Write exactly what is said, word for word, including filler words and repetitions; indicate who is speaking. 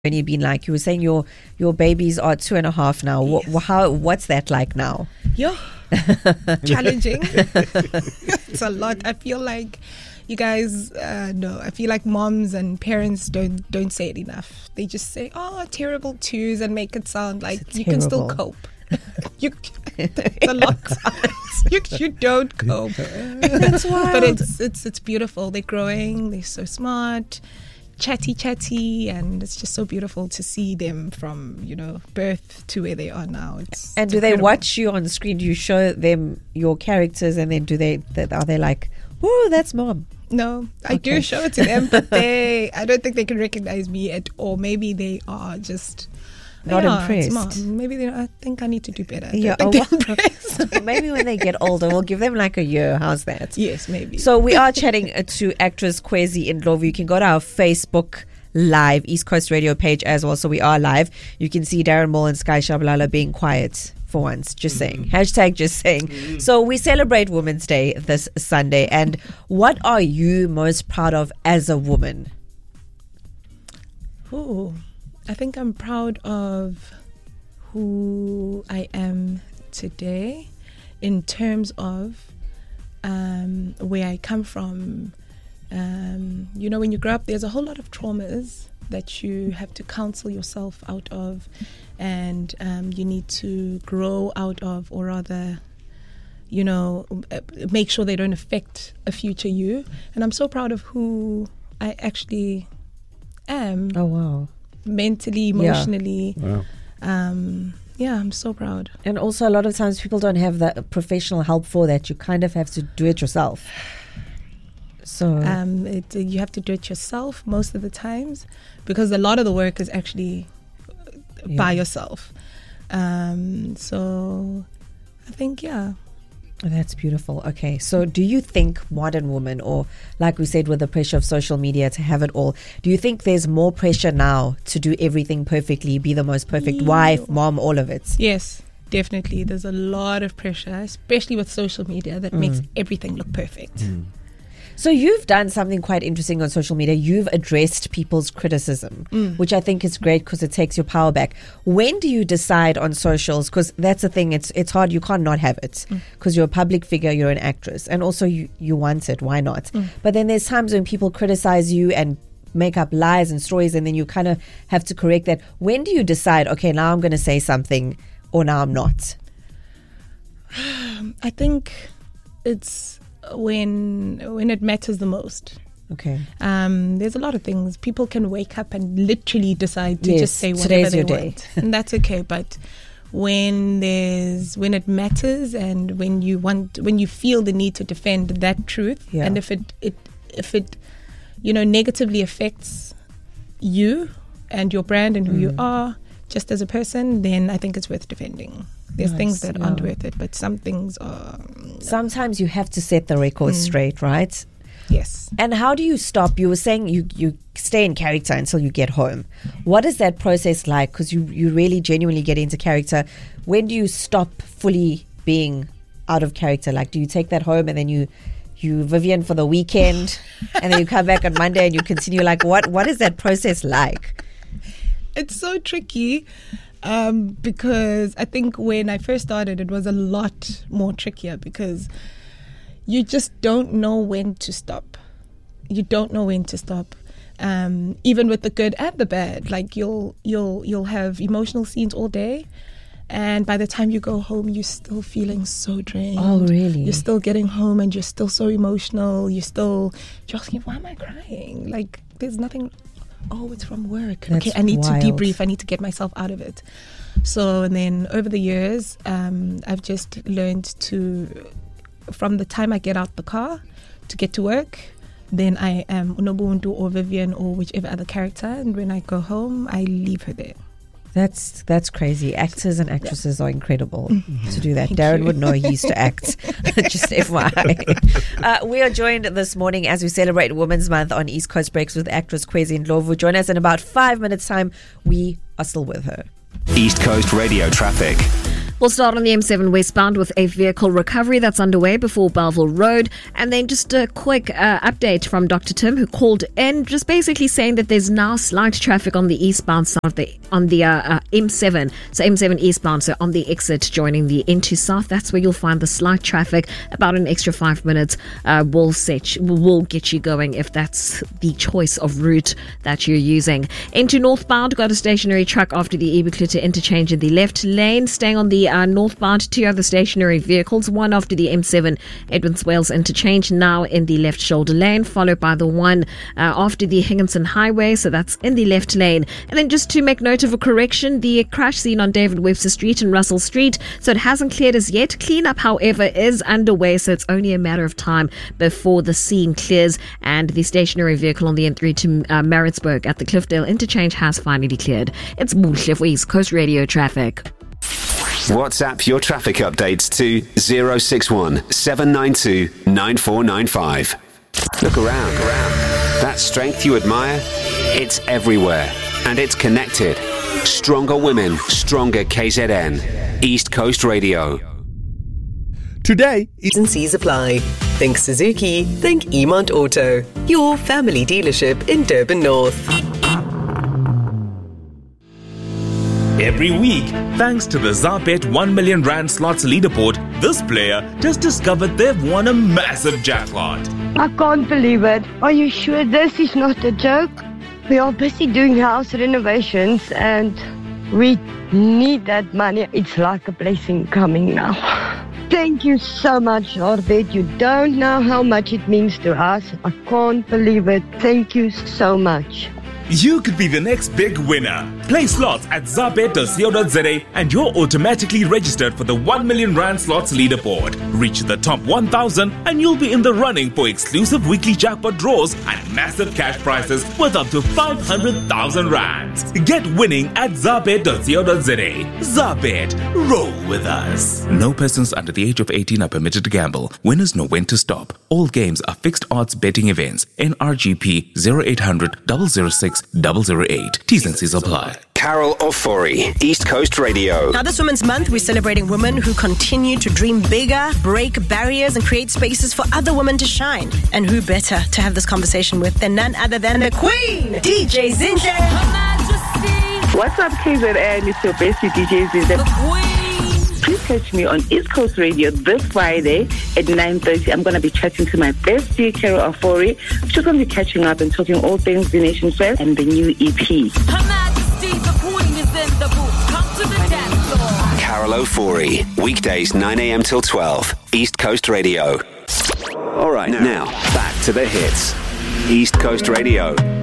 Speaker 1: journey been like? You were saying your your babies are two and a half now.
Speaker 2: Yes.
Speaker 1: What, how what's that like now?
Speaker 2: Yeah, challenging. It's a lot. I feel like you guys uh, no. I feel like moms and parents don't don't say it enough. They just say, "Oh, terrible twos," and make it sound like
Speaker 1: It's
Speaker 2: you can still
Speaker 1: terrible.
Speaker 2: cope. you, it's a lot. you, you don't cope.
Speaker 1: That's wild.
Speaker 2: But it's it's it's beautiful. They're growing. They're so smart. Chatty chatty, and it's just so beautiful to see them from, you know, birth to where they are now. It's
Speaker 1: and
Speaker 2: it's
Speaker 1: do they
Speaker 2: incredible.
Speaker 1: watch you on the screen? Do you show them your characters, and then do they? That are they like, "Oh, that's mom"?
Speaker 2: No, I
Speaker 1: Okay.
Speaker 2: do show it to them, but they I don't think they can recognize me at all. Maybe they are just
Speaker 1: Not
Speaker 2: yeah, it's
Speaker 1: impressed.
Speaker 2: mom. Maybe they I think I need to do better. I don't
Speaker 1: Yeah,
Speaker 2: think
Speaker 1: oh,
Speaker 2: they're impressed.
Speaker 1: Maybe when they get older, we'll give them like a year. How's that?
Speaker 2: Yes, maybe.
Speaker 1: So we are chatting uh, to actress Kwezi Ndlovu. You can go to our Facebook Live, East Coast Radio page as well. So we are live. You can see Darren Moore and Sky Shabalala being quiet for once. Just saying. Hashtag just saying. So we celebrate Women's Day this Sunday. And what are you most proud of as a woman?
Speaker 2: Oh, I think I'm proud of who I am today in terms of um, where I come from. Um, you know, when you grow up, there's a whole lot of traumas that you have to counsel yourself out of, and um, you need to grow out of, or rather, you know, uh, make sure they don't affect a future you. And I'm so proud of who I actually am.
Speaker 1: Oh, wow.
Speaker 2: Mentally, emotionally.
Speaker 3: Wow.
Speaker 2: Um, yeah, I'm so proud.
Speaker 1: And also a lot of times people don't have that professional help for that. You kind of have to do it yourself. So
Speaker 2: Um, it, you have to do it yourself most of the times, because a lot of the work is actually
Speaker 1: Yeah.
Speaker 2: by yourself. Um, so I think, yeah.
Speaker 1: that's beautiful. Okay, so do you think modern women, or like we said with the pressure of social media to have it all, do you think there's more pressure now to do everything perfectly, be the most perfect
Speaker 2: Yeah.
Speaker 1: wife, mom, all of it?
Speaker 2: Yes, definitely. There's a lot of pressure, especially with social media, that makes everything look perfect.
Speaker 1: So you've done something quite interesting on social media. You've addressed people's criticism, which I think is great because it takes your power back. When do you decide on socials? Because that's the thing, it's it's hard. You can't not have it because you're a public figure, you're an actress, and also you, you want it. Why not? But then there's times when people criticize you and make up lies and stories, and then you kind of have to correct that. When do you decide, okay, now I'm going to say something, or now I'm not?
Speaker 2: I think it's when when it matters the most.
Speaker 1: Okay.
Speaker 2: Um, there's a lot of things. People can wake up and literally decide to
Speaker 1: Yes,
Speaker 2: just say whatever
Speaker 1: today's
Speaker 2: they
Speaker 1: your day.
Speaker 2: want, and that's okay. But when there's when it matters, and when you want, when you feel the need to defend that truth,
Speaker 1: Yeah.
Speaker 2: and if it, it if it you know negatively affects you and your brand and who you are just as a person, then I think it's worth defending. There's
Speaker 1: Nice,
Speaker 2: things that aren't
Speaker 1: yeah.
Speaker 2: worth it, but some things are.
Speaker 1: Sometimes you have to set the record straight, right?
Speaker 2: Yes.
Speaker 1: And how do you stop? You were saying you, you stay in character until you get home. What is that process like? Because you, you really genuinely get into character. When do you stop fully being out of character? Like, do you take that home and then you you Vivian for the weekend and then you come back on Monday and you continue? Like, what what is that process like?
Speaker 2: It's so tricky um, because I think when I first started, it was a lot more trickier because you just don't know when to stop. You don't know when to stop. Um, even with the good and the bad, like you'll you'll you'll have emotional scenes all day, and by the time you go home, you're still feeling so drained.
Speaker 1: Oh, really?
Speaker 2: You're still getting home, and you're still so emotional. You're still you're asking, why am I crying? Like there's nothing. Oh, it's from work.
Speaker 1: That's
Speaker 2: okay, I need
Speaker 1: wild.
Speaker 2: to debrief. I need to get myself out of it. So, and then over the years, um, I've just learned to, from the time I get out the car to get to work, then I am Unobuntu or Vivian or whichever other character. And when I go home, I leave her there.
Speaker 1: That's that's crazy. Actors and actresses are incredible to do that.
Speaker 2: Thank
Speaker 1: Darren
Speaker 2: you.
Speaker 1: would know he used to act. Just F Y I. Uh, we are joined this morning as we celebrate Women's Month on East Coast Breaks with actress Kwezi Ndlovu. Join us in about five minutes' time. We are still with her.
Speaker 4: East Coast Radio traffic.
Speaker 3: We'll start on the M seven westbound with a vehicle recovery that's underway before Belleville Road. And then just a quick uh, update from Doctor Tim, who called in, just basically saying that there's now slight traffic on the eastbound side of the, on the uh, uh, M seven. So M seven eastbound, so on the exit joining the N two South. That's where you'll find the slight traffic. About an extra five minutes uh, will set, will get you going if that's the choice of route that you're using. Into northbound, got a stationary truck after the Ebukluta interchange in the left lane. Staying on the uh, northbound, two other stationary vehicles, one after the M seven Edmonds Wales interchange, now in the left shoulder lane, followed by the one uh, after the Higginson Highway, so that's in the left lane. And then just to make note of a correction, the crash scene on David Webster Street and Russell Street, so it hasn't cleared as yet. Cleanup, however, is underway, so it's only a matter of time before the scene clears, and the stationary vehicle on the N three to uh, Maritzburg at the Cliffdale interchange has finally cleared. It's Muhle for East Coast Radio Traffic.
Speaker 4: WhatsApp your traffic updates to zero six one seven nine two nine four nine five. Look around. around. That strength you admire, it's everywhere, and it's connected. Stronger women, stronger K Z N. East Coast Radio.
Speaker 5: Today,
Speaker 6: T's and C's apply. Think Suzuki, think Emont Auto, your family dealership in Durban North.
Speaker 7: Every week, thanks to the Zabet one million rand slots leaderboard, this player just discovered they've won a massive jackpot.
Speaker 8: I can't believe it. Are you sure this is not a joke? We are busy doing house renovations and we need that money. It's like a blessing coming now. Thank you so much, Orbit. You don't know how much it means to us. I can't believe it. Thank you so much.
Speaker 7: You could be the next big winner. Play slots at zabet dot co dot za and you're automatically registered for the one million rand slots leaderboard. Reach the top one thousand and you'll be in the running for exclusive weekly jackpot draws and massive cash prizes worth up to five hundred thousand rands. Get winning at zabet dot co dot za. Zabet, roll with us. No persons under the age of eighteen are permitted to gamble. Winners know when to stop. All games are fixed odds betting events. N R G P zero eight hundred zero zero six zero zero eight. T's and C's apply.
Speaker 4: Carol Ofori, East Coast Radio.
Speaker 9: Now this Women's Month, we're celebrating women who continue to dream bigger, break barriers, and create spaces for other women to shine. And who better to have this conversation with than none other than the Queen, D J Zinhle.
Speaker 10: What's up, K Z N? It's your bestie, D J Zinhle. The Queen. Please catch me on East Coast Radio this Friday at nine thirty. I'm going to be chatting to my bestie, Carol Ofori. She's going to be catching up and talking all things The Nation Fest and the new E P.
Speaker 11: Her Majesty, the Queen is in the booth. Come to the dance floor.
Speaker 4: Carol Ofori, weekdays nine a.m. till twelve, East Coast Radio. All right, now, now back to the hits. East Coast Radio.